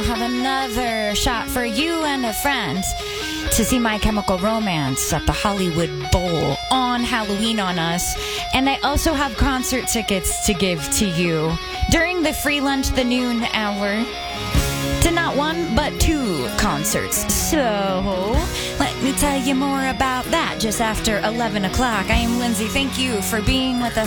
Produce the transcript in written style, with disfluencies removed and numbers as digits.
have another shot for you and a friend to see My Chemical Romance at the Hollywood Bowl on Halloween on us. And I also have concert tickets to give to you during the free lunch, the noon hour, to not one, but two concerts. So, let me tell you more about that just after 11 o'clock. I am Lindsay. Thank you for being with us